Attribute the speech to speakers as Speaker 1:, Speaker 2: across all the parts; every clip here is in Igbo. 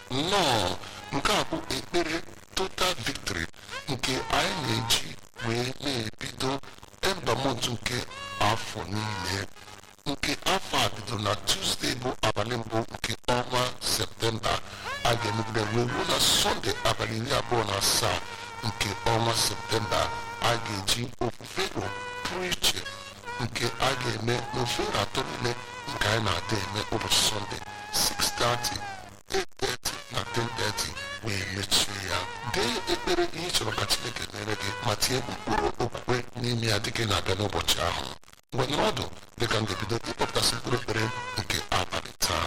Speaker 1: nnọọ nke a bụ ekpere total victory nke anyị na-eji wee na-ebido endọmont nke afọ niile. Nke afọ a bido na Tuesday bụ abalị mbụ nke ọnwa Septemba, a ga-emegide wee ruo na Sọnde abalị 27 nke ọnwa Septemba. A ga-eji ofufe pụrụ iche nke a ga-eme n'ofere atọ niile nke anyị na-adị eme ụbọchị Sọnde 6:30, 8:30 na 10:30 wee mechie ya. Dee ekpere ihe chọrọ ka Chineke nyere gị ma tie mkpụrụ okwukwe n'ime ya dịka ị na-abịa n'ụbọchị ahụ. Mgbe nọdụ dịka m ga-ebido ịkpọpụtasị mkpụrụ ekpere nke abalị taa.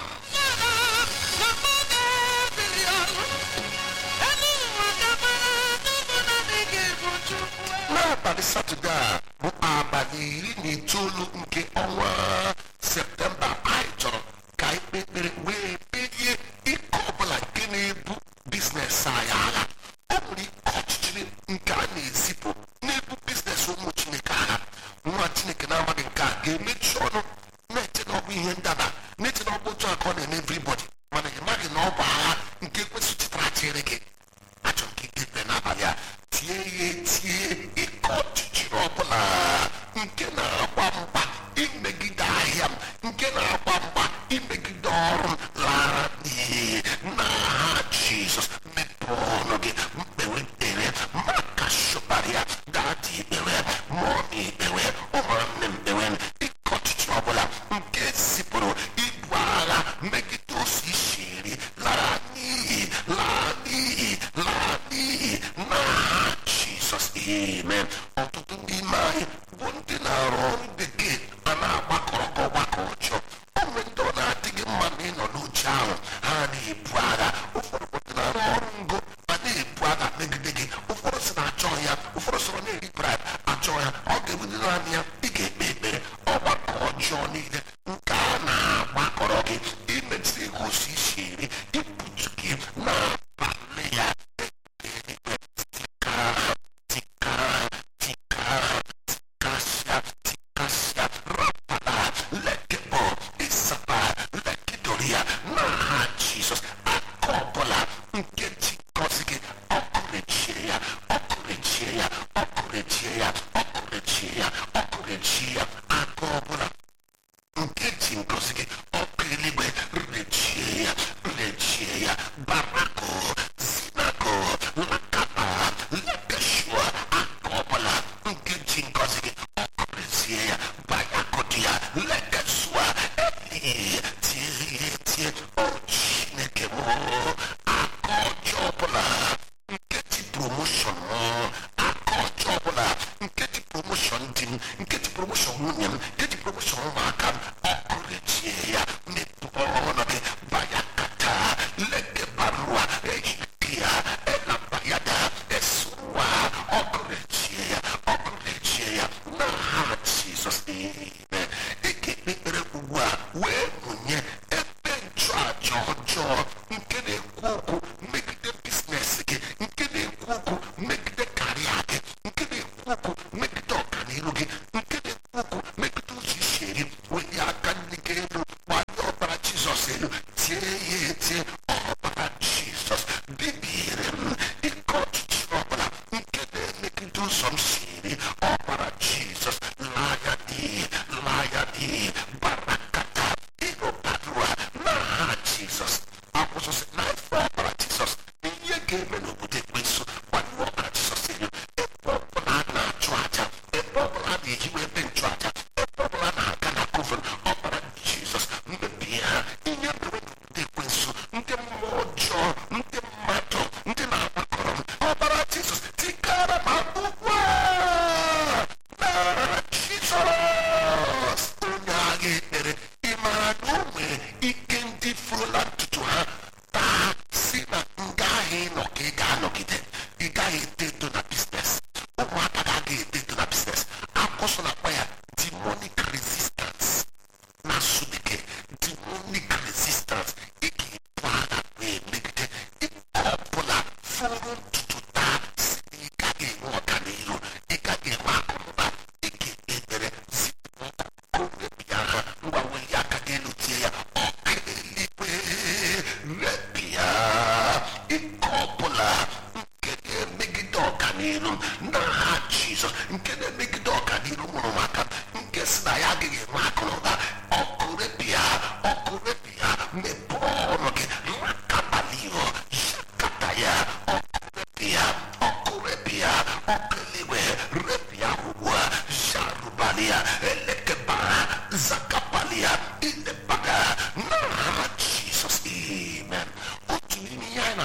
Speaker 1: N'abalị Satọde a bụ abalị 19 nke ọnwa Septemba, anyị chọrọ ka anyị kpee ekpere wee merie ike ọbụla nke na-ebu biznes anyị agha. Ọ nwere ike ọchịchịrị nke a na-ezipụ na-ebu biznes ụmụ Chineke agha. Nwa Chineke na-amaghị nke a ga-emechi ọnụ na-eche na ọ bụ ihe ndaba, na-eche na ọ bụ otu aka ọ na-eme everybody, mana ị maghị na ọ bụ agha nke ekwesị chịtara chere gị. Achọrọ ka ikpe ekpere n'abalị a, tie ya etie ike ọchịchịrị ọbụla nke na-agba mgba imegide ahịa m, nke na-agba mgba imegide ọrụ m, lara n'iyi n'aha Jizọs. Mepee ọnụ gị, mkpewe ekpere maka shụparịa dati ikpewe mụọmi ikpewe ụmụnne mkpewe. Ike ọchịchịrị ọbụla nke zipụrụ ibu agha megide osi ishiri lara n'iyi, laa n'iyi, laa n'iyi n'aha Jizọs. Amen. Ọtụtụ n'ime anyị bụ ndị na-arụ ọrụ bekee a na-agbakọrọ ka ọgbakọ ọjọọ. O nwere ndị ọ na-adịghị mma na ịnọ n'oche ahụ, ha na-ebu agha. Ụfọdụ ndị na-arụ ọrụ ngo ma na-ebu agha megide gị. Ụfọdụ sị na achọ ya, ụfọdụ sọrọ na-eri bribe achọ ya. Ọ ga-ebute naanị ya, ị ga-ekpe ekpere ọgbakọ ọjọọ niile nke a na-agbakọrọ gị imetụta ego osi isi iri ibutu gị na-abalị ya.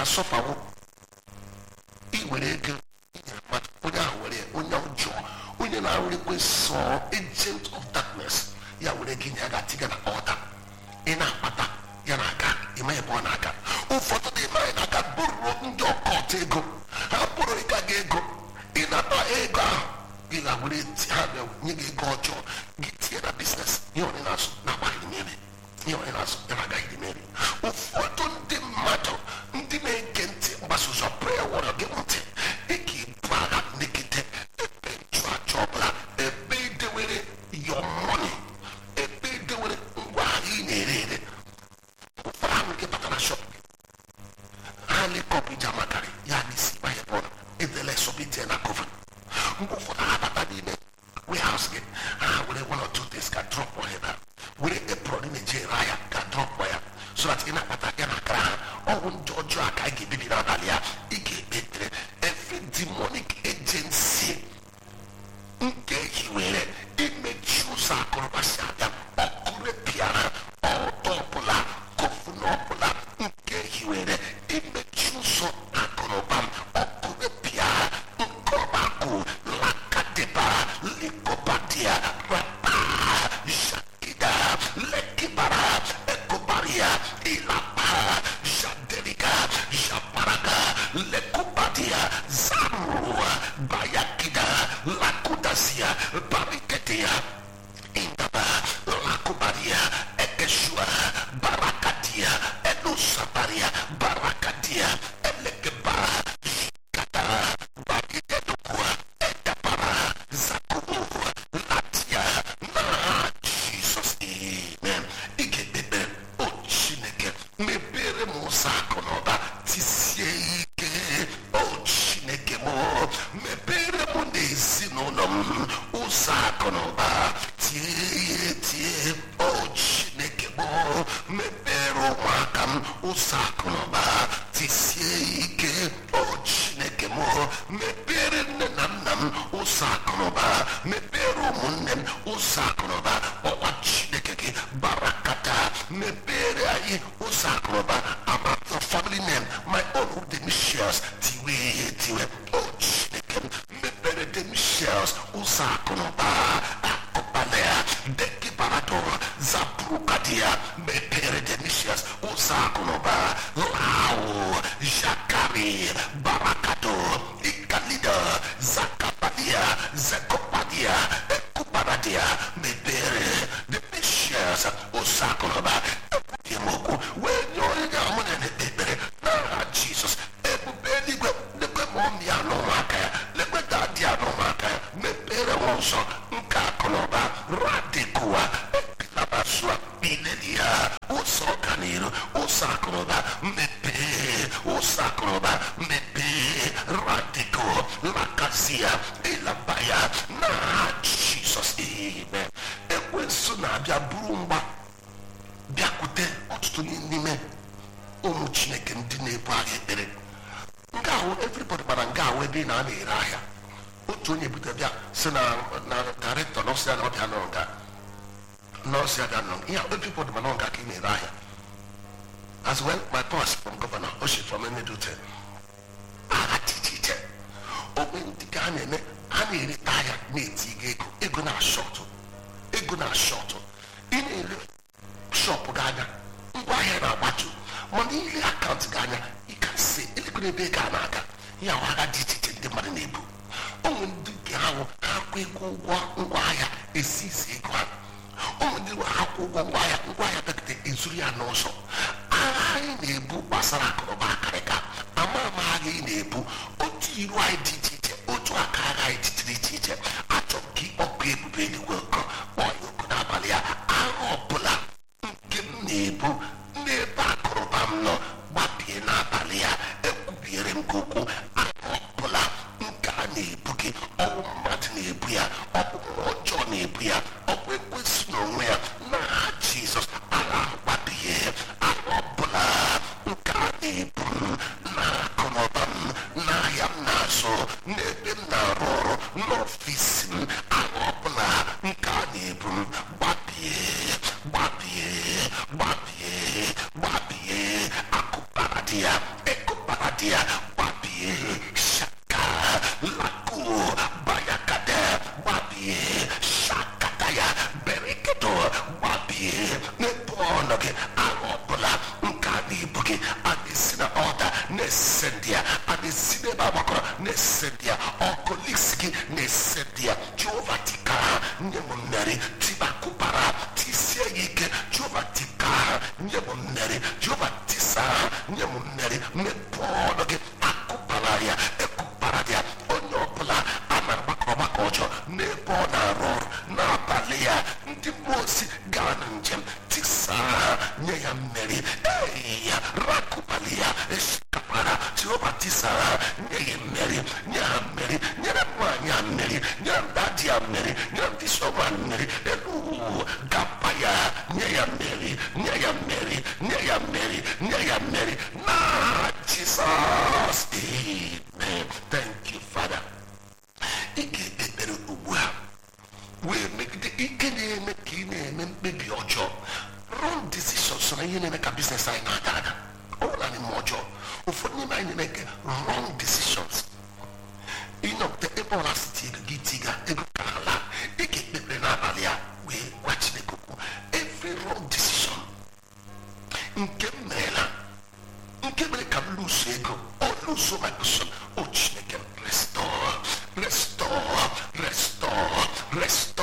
Speaker 1: na-asọfawo iwere ego inyere mmadụ, onye ahụ were onye ọjọọ, onye na-arụrịkwe sọ agent of darkness, ya were ego inye ya ga-atiga na ọta, ị na-akpata ya na-aga ime ebe ọ na-aga. Ụfọdụ dị ime anyị na-aga bụrụ ndị ọkọt ego, ha bụrụ ịga gị ego, ị nata ego ahụ gị ga-were ha nye gị ego ọjọọ gị tinye na biznes, ihe onye na-azụ na-agbaghị mmiri, ihe onye na-azụ ya na-agaghị mmiri. Ụfọdụ ndị mmadụ ndị na-ege ntị mgbasa ụzọ prayer warrior gị ntị, ị ga-ebu agha megide ebe nchụ aja ọbụla, ebe idewere your money, ebe idewere ngwa ahịa ị na-ere ere. Ụfọdụ ahụ nke batara shop ha lekọp iji amakarị ya n'isi ma ebe ọrụ edele sọbitie na cover. Mgbe ụfọdụ ha bata n'ime warehouse gị, ha were 1 or 2 days ka drop ebe a, were apron na-eji ere ahịa ka drop ya, so that ị na-akpata ya na akara ha. Ọgwụ ndị ọjọọ a ka a ga-ebibi n'abalị ya. Ị ga-ekpe ekpere every demonic agency nke hiwere imechi ụzọ akụrụba si abịa, ọkụ repịara ọdọ ọbụla, gọvanọ ọbụla nke hiwere imechi ụzọ akụrụba m, ọkụ repịa nke ọgbakụ lakadebara likobadia rapa jakida lekibara ekobaria ilapa jaderiga japaraga lekubadia zamrua bayakida lakudasia bariketia indaba lakubaria ekeshua barakatia enusabaria barakatia elekebara jikata bakidedukua edabara zakubu latia na Jesus. Amen. Ikebebe o Chineke mepere m ụzọ akụ na ụba, tisie ike o Chineke m, mepere m na ezinụlọ m ụzọ akụ na ụba, tie o Chineke m, mepere ụmụaka m ụzọ akụ na ụba, tisie ike o Chineke m, mepere nne na nna m ụzọ akụ na ụba, mepere ụmụnne m ụzọ akụ na ụba. Ọkwa Chineke gị barakata, mepere anyị ụzọ akụ na ụba. About the family name, my own Demisius, tiwe o Chineke m, mepere Demisius ụzọ akụ na ụba. Akụbalea deki barado zabrukadia, mepere Demisius ụzọ akụ na ụba. Lao Jakari barakado ikalida zakabadia zekopadia ekubaradia, mepere Demisius ụzọ akụ na ụba. Ebubiemoku wee nye onye ga-amụnya na-ekpere n'aha Jizọs. Ebube eluigwe lekwe ma ọmị ya n'ụmụaka ya, lekwe dadị ya n'ụmụaka ya, mepere m ụzọ nke akụ na ụba. Radikuwa epilabasua bilelia ụzọ ọganiru, ụzọ akụ na ụba mepee, ụzọ akụ na ụba mepee. Radiko lakazia ịlabaya n'aha Jizọs. Amen. Ekwensu na-abịa buru mgba bịakwute ọtụtụ n'ime ụmụ Chineke ndị na-ebu agha ekpere. Nke ahụ everybody gbara nga ahụ ebe ị na-ere ahịa. Otu onye bute bịa si na director nọọsụ ya na ọbịa nọ nga, nọọsụ ya bịa nọ nga, everybody ma nọ nga ka ị na-ere ahịa. As well, my boss from governor Oshi from Enedute, agha dị iche iche. Ogbe ndị ka ha na-eme, ha na-ereta ahịa na-eti ego na shọtụ. Ị na-ere shọpụ gị anya, ngwa ahịa na-agbatu, mana ile akaụntụ gị anya, ị ka si elekere ebe ego a na-aga. Ya ahụ agha dị iche iche ndị mmadụ na-ebu. Ụmụ ndị nke ahụ ha kwụ ego ụgwọ ngwa ahịa esi ego ha. Ụmụ ndị ha kwụ ụgwọ ngwa ahịa bekete ezuru ya n'ụzọ. Agha anyị na-ebu gbasara akụrụba akarịka, ama agha ị na-ebu otu iru anyị dị iche iche, otu aka agha anyị dịtịrị iche iche. Achọ ka ịkpọkụ ebube eluigwe nkọ, kpọọ ya oku n'abalị ya. Agha ọbụla nke m na-ebu n'ebe akụrụba m nọ, gbapie n'abalị ya, ekwubiere m gị okwu. Agha ọbụla nke a na-ebu gị, ọwụ mmadụ na-ebu ya, ọ bụ ọjọọ na-ebu ya, ọ bụ ekwensu n'onwe ya, n'aha Jizọs agha gbapie. Agha ọbụla nke a na-ebu na akụrụba m, n'ahịa m na-azụ, n'ebe m na-arụ ọrụ, n'ọfịs m, agha ọbụla nke a na-ebu m, gbapie. Akụbara dị ya, ekụbara dia gbabie shaka laku bayakade gbabie shakataya berikedo gbabie n'ebe ọnọgị agha ọbụla nke a n'ibu gị adịsi na ọda na-ese ndị ya adịsi n'ebe agbakọrọ na-ese ndị ya ọkọliks gị na-ese ndị ya Jehova tika nye m mmeri tibakụbara tisie ya ike Jehova tika nye m mmeri Jehova tisa nye m mmeri mmepe ọnụ gị akụbara ya ekụbara ya onye ọbụla a na-agbakọ ọgbakọ ọjọọ n'ebe ọ na-arụ ọrụ n'abalị ya ndị mmụọ ozi gaa na njem tisa nye ya mmeri ya rakụbali ya eshikapara Jehova tisa nye ya mmeri nye ha mmeri nyere nwaanyị ya mmeri nyere ndadị ya mmeri nyere ndị sọma mmeri elu gapa ya nye ya mmeri nye ya mmeri nye ya mmeri nye ya mmeri na Jesus. Amen. Thank you, Father. Ike ekpere ugbu a wee megide ike na-eme ka ị na-eme mkpebi ọjọọ wrong decisions na ihe na-eme ka biznes anyị na-ada ada ọ bụla n'ime ọjọọ ụfọdụ n'ime anyị na-eme wrong decisions ịnọpụta ebe ọla site ego gị tiga ego ka ala ike ekpekpere n'abalị a wee gwa Chineke okwu every wrong decision nke m merela nke mere ka m lụso ego ọ lụso my position o Chineke restore